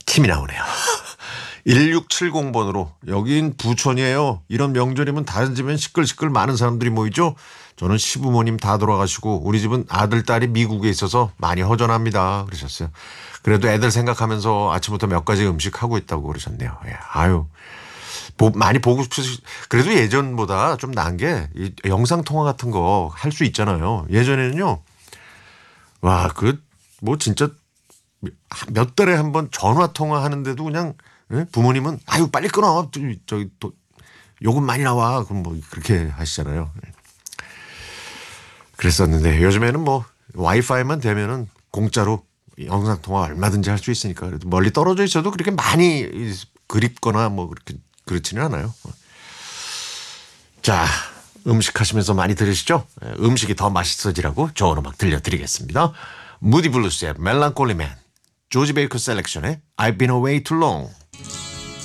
침이 나오네요. 1670번으로 여긴 부천이에요. 이런 명절이면 다른 집엔 시끌시끌 많은 사람들이 모이죠. 저는 시부모님 다 돌아가시고 우리 집은 아들 딸이 미국에 있어서 많이 허전합니다. 그러셨어요. 그래도 애들 생각하면서 아침부터 몇 가지 음식 하고 있다고 그러셨네요. 예, 아유. 많이 보고 그래도 예전보다 좀 나은 게 영상 통화 같은 거 할 수 있잖아요. 예전에는요. 와, 뭐 진짜 몇 달에 한 번 전화 통화하는데도 그냥 예? 부모님은 아유 빨리 끊어. 저기 또 요금 많이 나와. 그럼 뭐 그렇게 하시잖아요. 그랬었는데 요즘에는 뭐 와이파이만 되면은 공짜로 영상 통화 얼마든지 할 수 있으니까 그래도 멀리 떨어져 있어도 그렇게 많이 그립거나 뭐 그렇게 그렇지는 않아요. 자, 음식 하시면서 많이 들으시죠? 음식이 더 맛있어지라고 좋은 음악 들려드리겠습니다. 무디 블루스의 멜랑콜리 맨, 조지 베이커 셀렉션의 I've been away too long.